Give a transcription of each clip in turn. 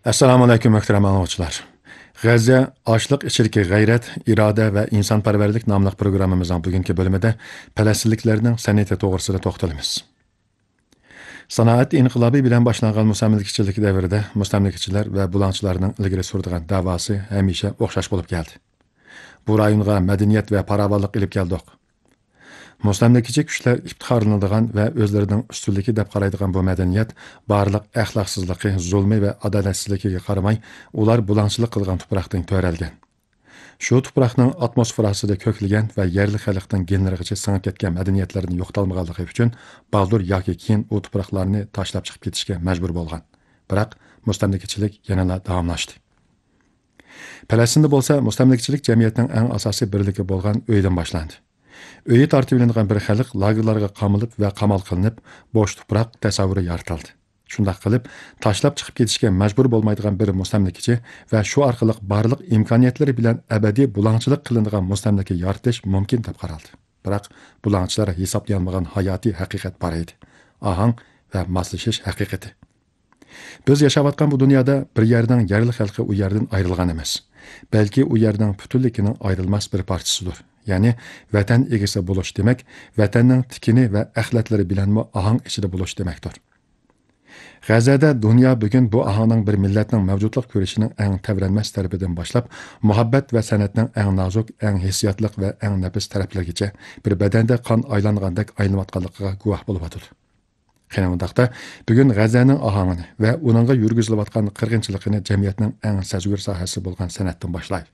Assalomu alaykum muhtaram anglag'uchilar. G'azza ochliq ichidagi g'ayrat, iroda va insonparvarlik nomli programmamizning bugungi bo'limida falastinliklarning san'ati to'g'risida to'xtalamiz. Sanoat inqilobi bilan boshlangan mustamlikachilik davrida mustamlikachilar va bulonchilarning ilgari suradigan da'vosi hamisha o'xshash bo'lib keldi. Bu rayonga madaniyat va farovonlik ilib keldik. Mustamlikachi kuchlar iftixorlanadigan va o'zlarining ustunligi deb qaraydigan bu madaniyat barliq axloqsizligi, zulmi va adolatsizligiga qaramay, ular bulonchilik qilgan tuproqdan to'ralgan. Shu tuproqning atmosferasida ko'kilgan va yerli xalqning genlarigacha singib ketgan madaniyatlarni yo'qotolmaganligi uchun baldur yoki keyin u tuproqlarni tashlab chiqib ketishga majbur bo'lgan. Biroq mustamlikachilik yanada davomlashdi. Falastinda bo'lsa, mustamlikachilik jamiyatning eng asosiy birligi bo'lgan uydan boshlandi. Öyi tartibilengan bir xalq lagerlarga qamılıb və qamal qilinib, boş tuproq təsəvvürü yaratildi. Şundaq qilib, tashlab chiqib ketishga majbur bo'lmaydigan bir mustamlikachi va shu orqali barliq imkoniyatlari bilan abadiy bulonchilik qilinadigan mustamlika yaratish mumkin deb qaraldi. Biroq bulonchilar hisoblanmagan hayotiy haqiqat bor edi. Ahang va moslashish haqiqati. Biz yashayotgan bu dunyoda bir yerning yerli xalqi u yerdan ayrilgan emas. Balki u yerning butunligining ayrilmas bir parchasidir. Yani vatan egisi bo'lish demak, vatanning tikini va axlatlari bilanmi ahang ichida bo'lish demakdir. G'azada dunyo bugun bu ahangning bir millatning mavjudlik ko'rishining eng tavranmas tarafidan boshlab, muhabbat va san'atning eng nozik, eng hissiyotlik va eng nafis taraflarigacha bir badanda qon aylangandek aylanayotganligiga guvoh bo'lib o'tdi. Qanaqadaqda bugun G'azaning ahangini va uningga yurgizilayotgan qirg'inchiligini jamiyatning eng sezgir sohasi bo'lgan san'atdan boshlaydi.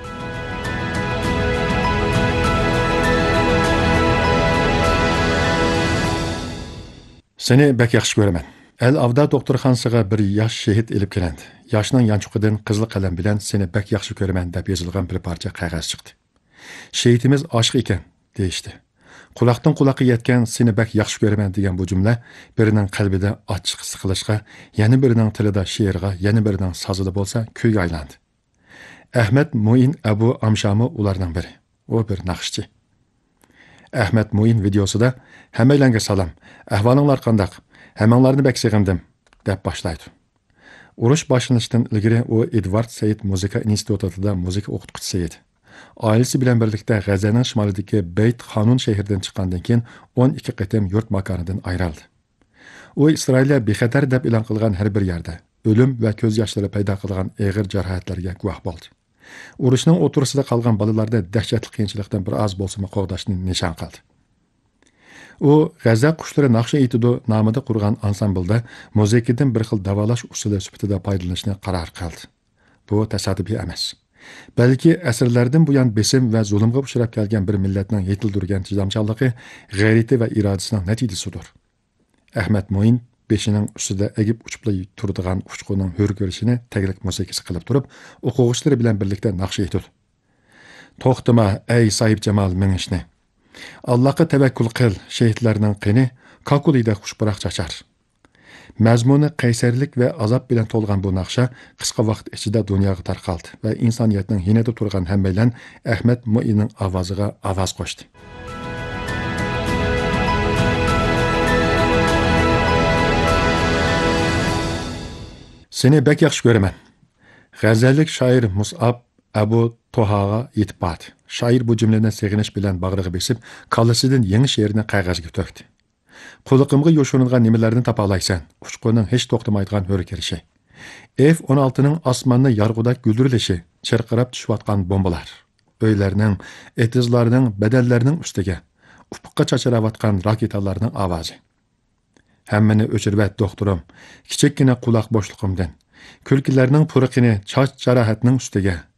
Seni bek yaxshi ko'raman. Al-Avda doktorxonasiga bir yosh shahid elib kelindi. Yoshning yanchuqidan qizil qalam bilan seni bek yaxshi ko'raman deb yozilgan bir parcha qog'oz chiqdi. Shahidimiz oshiq ekan, deyishdi. Quloqdan quloqqa yetgan seni bek yaxshi ko'raman degan bu jumla birining qalbida ochiq siqilishga, yana birining tilida she'rga, yana birining sozida bo'lsa, kuyga aylandi. Ahmad Mo'in Abu Amshami ularning biri. U bir naqshchi. Ahmad Mo'in videosida "Hammalarga salom. Ahvolinglar qandaq? Hammanglarni bek sig'indim" deb boshlaydi. Urush boshlanishidan ilgari u Edward Said Muzika institutida muzika o'qituvchisi edi. Oilasi bilan birlikda G'azaning shimolidagi Bayt Xanun shahridan chiqqandan keyin 12 qatim yurt makonidan ayrildi. U Isroilga bexatar deb e'lon qilgan har bir yerda o'lim va ko'z yoshlari paydo qilgan og'ir jarohatlarga guvoh bo'ldi. Urushning o'tirisida qolgan bolalarda dahshatli qiyinchilikdan bir oz bo'lsa qo'g'dashni nishon qildi. U G'azza qushlari naqsha etidu nomida qurgan ansamblda muzikadan bir xil davolash usuli sifatida foydalanishni qaror qildi. Bu tasodifiy emas. Balki asrlardan buyon besim va zulmga uchrab kelgan bir millatning yetildirgan chidamchanligi, g'ayrati va irodasining natijasidir. Ahmad Mo'in beshining ustida egib uchib turadigan uchquning hur ko'rishini taglik musiqasi qilib turib, o'quvchilari bilan birlikda naqsha etdi. To'xtama ey sohib jamol minishni. Allohga tavakkul qil, shahidlarning qini kakulida xushbaroq chachar. Mazmuni qaysarlik va azob bilan to'lgan bu naqsha qisqa vaqt ichida dunyoga tarqaldi va insoniyatning hinida turgan hammalar Ahmad Mo'inning ovoziga ovoz qo'shdi. Seni bek yaxshi ko'raman. G'azalik shoir Mus'ab Abu Tohaga yetib bordi. Shoir bu jumladan seg'inish bilan bag'riga besib, kallasidan yangi she'rni qog'ozga to'kdi. Quliqimga yo'shirilgan nimalarni topa olaysan? Uchquning hech to'xtamaydigan hurkirishi. F-16ning osmonni yarg'udak guldurilishi, chirqirab tushayotgan bombalar. Uylarning, etizlarning, badallarining ustiga ufqqa chachirayotgan raketalarning ovozi. Hammani o'chirib doktorim, kichikkina quloq bo'shliqimdan. Kulkilarning puriqini choch jarohatning ustiga